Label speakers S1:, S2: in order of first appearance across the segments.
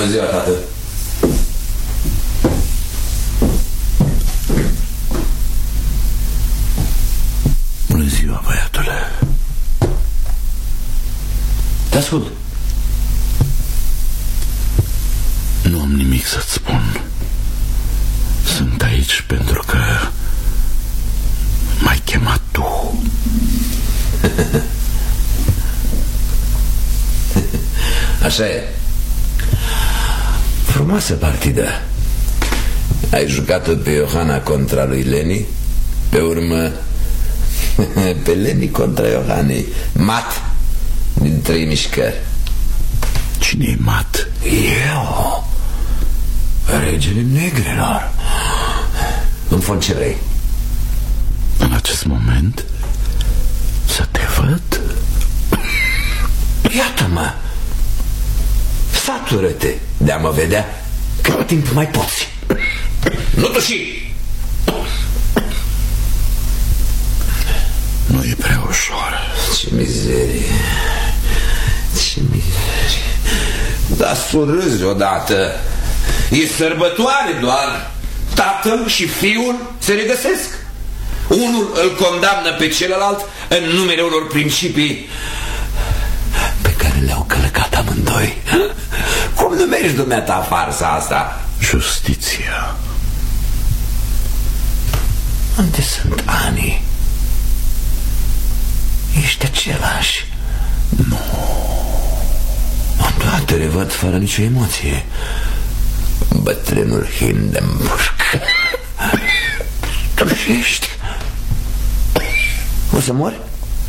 S1: Bună ziua, tată.
S2: Bună ziua, băiatule.
S1: Te ascult.
S2: Nu am nimic să-ți spun. Sunt aici pentru că m-ai chemat tu.
S1: Așa e. Frumoasă partidă. Ai jucat-o pe Iohana contra lui Leni. Pe urmă pe Leni contra Iohanei. Mat din 3 mișcări.
S2: Cine-i mat?
S1: Eu, regele negrelor. În fond, ce vrei?
S2: În acest moment să te văd?
S1: Iată-mă. Satură-te de a mă vedea. Cât timp mai poți. Nu tuși.
S2: Nu e prea ușor.
S1: Ce mizerie. Ce mizerie. Dar surâzi odată. E sărbătoare doar. Tatăl și fiul se regăsesc. Unul îl condamnă pe celălalt în numele unor principii pe care le-au călcat amândoi. Cum numești dumneata farsa asta?
S2: Justiția.
S1: Unde sunt anii? Ești același.
S2: Nu.
S1: Toate le văd fără nicio emoție. Bătrânul Hindenburg. Trușești. O să mori?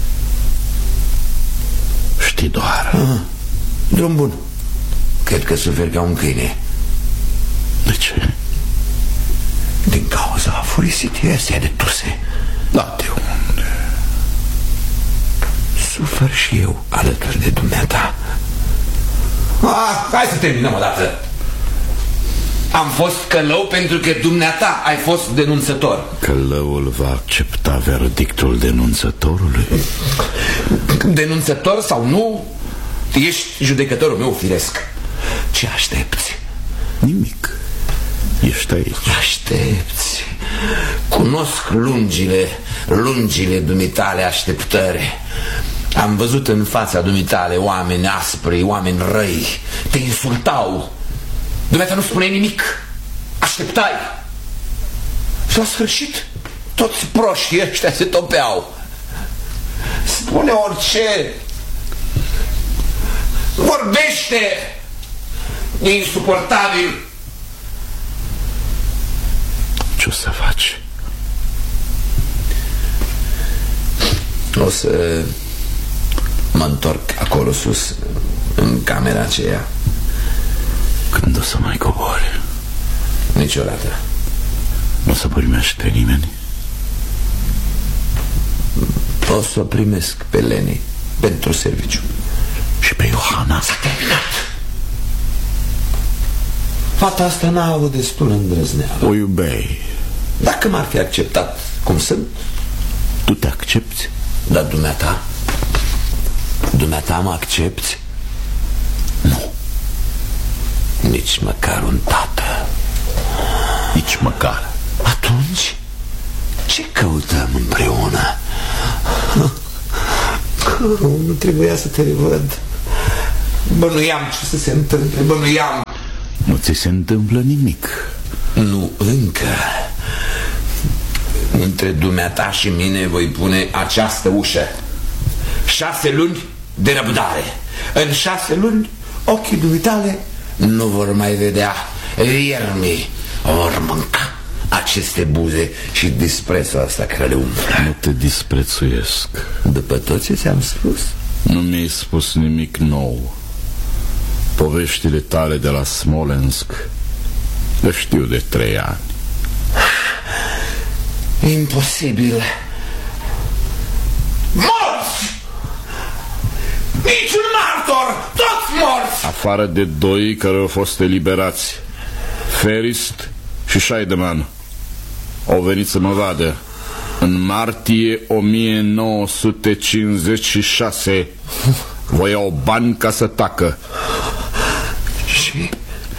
S2: Știi doar.
S1: Drum bun. Cred că suferi ca un câine.
S2: De ce?
S1: Din cauza furisitei astea de tuse.
S2: Da, de unde?
S1: Sufăr și eu alături de dumneata. Hai să terminăm odată. Am fost călău pentru că dumneata ai fost denunțător.
S2: Călăul va accepta verdictul denunțătorului?
S1: Denunțător sau nu, ești judecătorul meu firesc. Ce aștepți?
S2: Nimic. Ești aici.
S1: Aștepți. Cunosc lungile dumitale așteptări. Am văzut în fața dumitale oameni aspri, oameni răi. Te insultau. Dumneata nu spune nimic. Așteptai. Și la sfârșit toți proștii ăștia se topeau. Spune orice. Vorbește. E insuportabil.
S2: Ce o să faci?
S1: O să mă întorc acolo sus, în camera aceea.
S2: Când o să mai cobori?
S1: Niciodată.
S2: Nu o să primești pe nimeni?
S1: O să o primesc pe Leni pentru serviciu.
S2: Și pe Iohana?
S1: S-a terminat. Fata asta n-a avut destul îndrăzneală.
S2: O iubeai.
S1: Dacă m-ar fi acceptat cum sunt.
S2: Tu te accepti?
S1: Dar dumneata? Dumneata mă accepti?
S2: Nu.
S1: Nici măcar un tată.
S2: Nici măcar.
S1: Atunci ce căutăm împreună? Nu trebuia să te revăd. Bănuiam ce să se întâmple. Bănuiam.
S2: Nu ți se întâmplă nimic.
S1: Nu încă. Între dumneata și mine voi pune această ușă. 6 luni de răbdare. În 6 luni ochii dumitale nu vor mai vedea viermi. Vor mânca aceste buze și disprețul ăsta care le umflă.
S2: Nu te disprețuiesc.
S1: După tot ce ți-am spus?
S2: Nu mi-ai spus nimic nou. Poveștile tale de la Smolensk le știu de 3 ani.
S1: Imposibil. Morți! Niciun martor! Toți morți!
S2: Afară de 2 care au fost eliberați, Ferist și Scheidemann. Au venit să mă vadă în martie 1956. Voiau bani ca să tacă.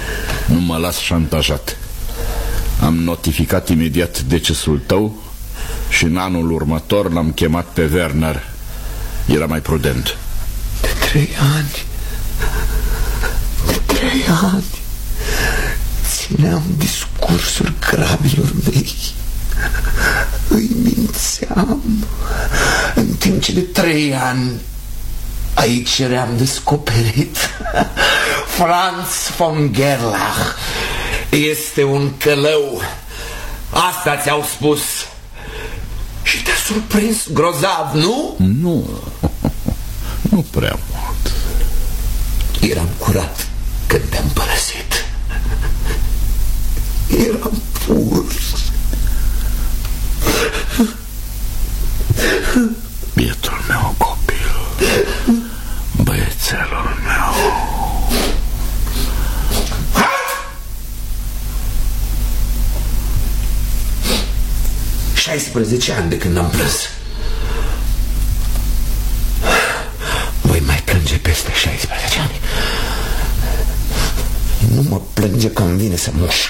S2: Nu mă las șantajat. Am notificat imediat decesul tău și în anul următor l-am chemat pe Werner. Era mai prudent.
S1: De 3 ani. De 3 ani țineam discursuri grabilor mei. Îi mințeam. În timp ce de 3 ani aici le-am descoperit. Franz von Gerlach este un călău. Asta ți-au spus. Și te-a surprins grozav, nu?
S2: Nu. Nu prea mult.
S1: Eram curat când te-am părăsit. Eram pur.
S2: Bietul meu copil, băiețelul meu.
S1: 16 ani de când am plâns. Voi mai plânge peste 16 ani. Nu mă plânge că îmi vine să mușc.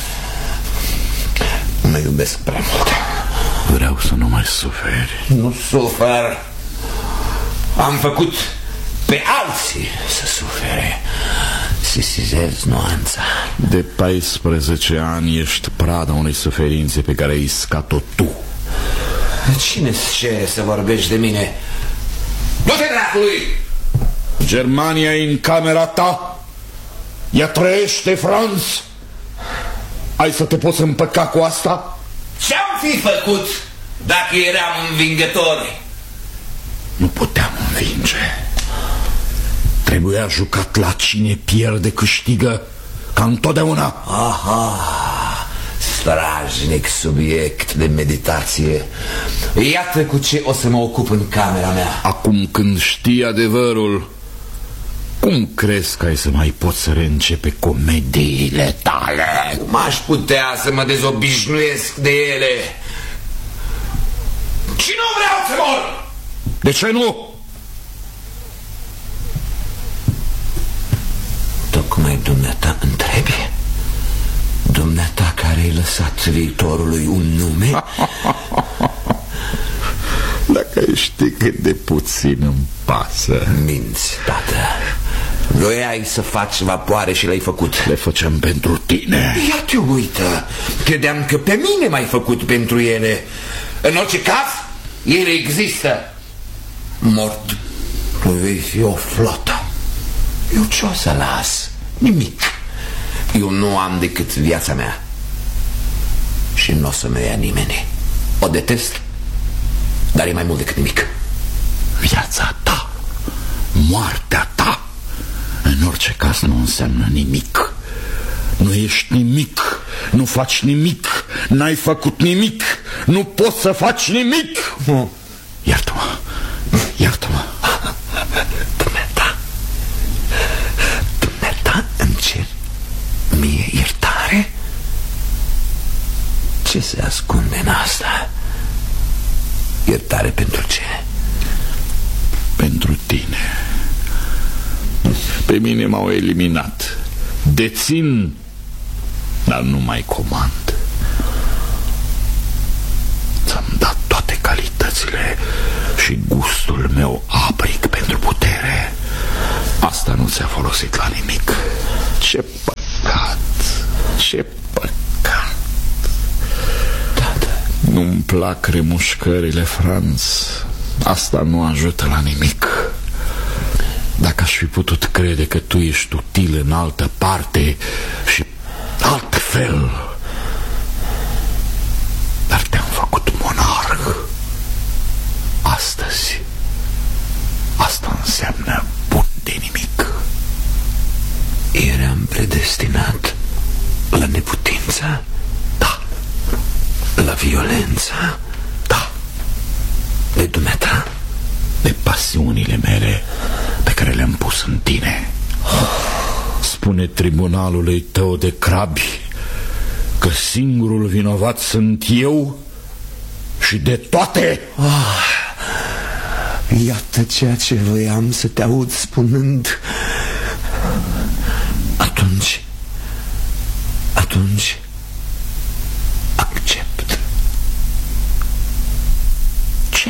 S1: Mă iubesc prea mult.
S2: Vreau să nu mai suferi.
S1: Nu sufer. Am făcut pe alții să sufere. Sesizez nuanța.
S2: De 14 ani ești prada unei suferințe pe care ai iscat-o tu.
S1: Cine-ți cere să vorbești de mine? Du-te dracului!
S2: Germania e în camera ta. Ea trăiește, Franz. Ai să te poți împăca cu asta?
S1: Ce-am fi făcut dacă eram învingători?
S2: Nu puteam învinge. Trebuia jucat la cine pierde câștigă, ca întotdeauna.
S1: Aha, strajnic subiect de meditație. Iată cu ce o să mă ocup în camera mea.
S2: Acum când știi adevărul, cum crezi că ai să mai poți reîncepe comediile tale?
S1: Cum aș putea să mă dezobișnuiesc de ele? Și nu vreau să mor!
S2: De ce nu?
S1: Tocmai dumneata întrebi? Dumneata care ai lăsat viitorului un nume?
S2: Dacă ai ști cât de puțin îmi pasă.
S1: Minți, tată. Voiai să faci vapoare și le-ai făcut.
S2: Le făceam pentru tine.
S1: Ia te uită. Credeam că pe mine m-ai făcut pentru ele. În orice caz, ele există. Mort, tu vei fi o flotă. Eu ce o să las? Nimic. Eu nu am decât viața mea. Și nu o să mă ia nimeni. O detest, dar e mai mult decât nimic.
S2: Viața ta, moartea ta, în orice caz nu înseamnă nimic. Nu ești nimic, nu faci nimic, n-ai făcut nimic, nu poți să faci nimic. Iartă-mă, iartă-mă.
S1: Dumneata îmi cer mie iertare? Ce se ascunde în asta? Iertare pentru ce?
S2: Pentru tine. Pe mine m-au eliminat. Dețin, dar nu mai comand. Ți-am dat toate calitățile și gustul meu apric pentru putere. Asta nu ți-a folosit la nimic. Ce păcat, ce păcat.
S1: Tată,
S2: Nu-mi plac remușcările, Franz. Asta nu ajută la nimic. Dacă aș fi putut crede că tu ești util în altă parte și altfel, dar te-am făcut monarh. Astăzi asta înseamnă bun de nimic.
S1: eram predestinat la neputință?
S2: Da.
S1: La violență?
S2: Da.
S1: De dumneata?
S2: De pasiunile mele pe care le-am pus în tine. Spune tribunalului tău de crabi că singurul vinovat sunt eu și de toate.
S1: Iată ceea ce voiam să te aud spunând. Atunci atunci accept.
S2: Ce?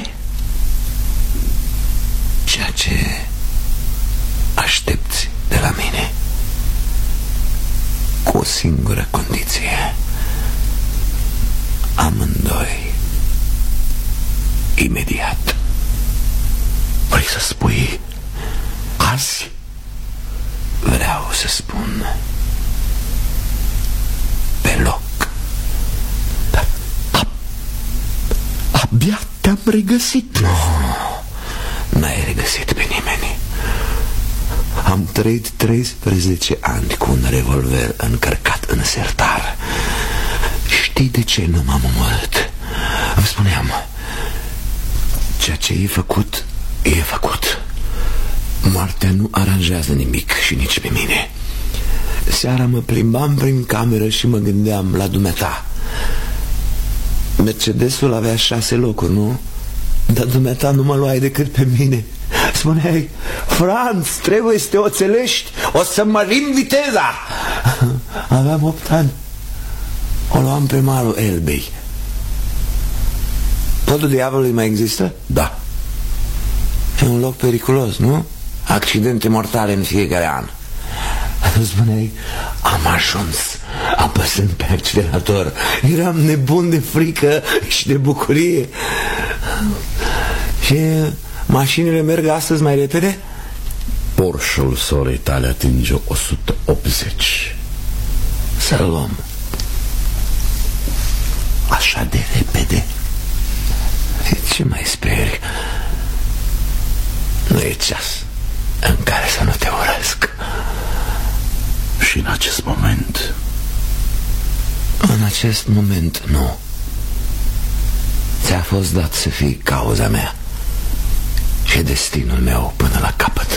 S1: Ceea ce aștepți de la mine, cu o singură condiție: amândoi, imediat.
S2: Vrei să spui azi?
S1: Vreau să spun pe loc.
S2: Dar abia te-am regăsit.
S1: Nu, n-ai regăsit pe nimeni. Am trăit 13 ani cu un revolver încărcat în sertar. Știi de ce nu m-am omorât? Îmi spuneam: ceea ce e făcut, e făcut. Moartea nu aranjează nimic și nici pe mine. Seara mă plimbam prin cameră și mă gândeam la dumneata. Mercedesul avea 6 locuri, nu? Dar dumneata nu mă luai decât pe mine. Spuneai: Franț, trebuie să te oțelești, o să mărim viteza. Aveam 8 ani. O luam pe malul Elbei. Podul Diavolului mai există?
S2: Da.
S1: E un loc periculos, nu? Accidente mortale în fiecare an. Spuneai: am ajuns, apăsând pe accelerator. Eram nebun de frică și de bucurie. Și mașinile merg astăzi mai repede?
S2: Porsche-ul sorei tale atinge 180.
S1: Să-l luăm.
S2: Așa de repede?
S1: Ce mai speri? Nu e ceas în care să nu te urăsc.
S2: Și în acest moment?
S1: În acest moment nu. Ți-a fost dat să fii cauza mea și destinul meu până la capăt.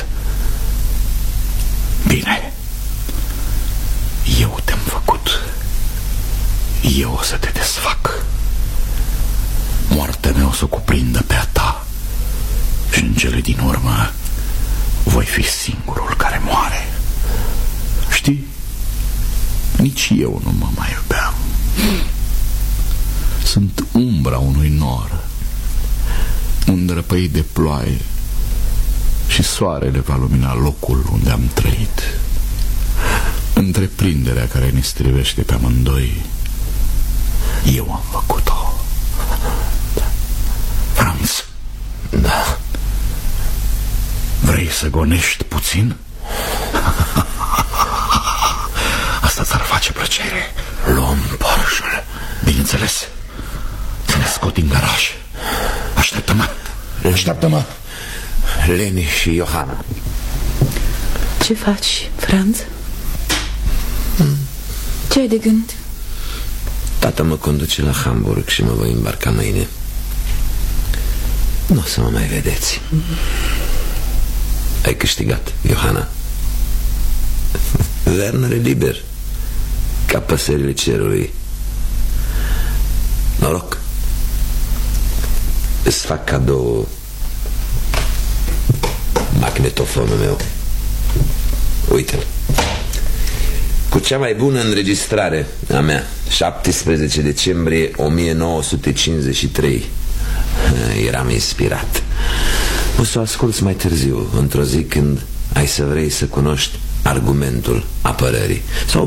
S2: Bine. Eu te-am făcut. Eu o să te desfac. Moartea mea o să o cuprindă pe a ta. Și în cele din urmă voi fi singurul care moare. Știi? Nici eu nu mă mai iubeam. Sunt umbra unui nor, un drăpăit de ploaie, și soarele va lumina locul unde am trăit. Întreprinderea care ne strivește pe amândoi, eu am făcut-o. Franz.
S1: Da.
S2: Vrei să gonești puțin? Asta ți-ar face plăcere.
S1: Luăm Porsche-ul.
S2: Bineînțeles. Să ne scot din garaj. Așteaptă-mă. Așteaptă-mă.
S1: Leni și Johanna.
S3: Ce faci, Franz? Ce ai de gând?
S1: Tata mă conduce la Hamburg și mă voi îmbarca mâine. Nu o să mă mai vedeți. Ai câștigat, Johanna. Werner e liber, ca păsările cerului. Noroc. Îți fac cadou magnetofonul meu. Uite-l. Cu cea mai bună înregistrare a mea, 17 decembrie 1953. Eram inspirat. O să o asculți mai târziu, într-o zi când ai să vrei să cunoști argumentul apărării. Sau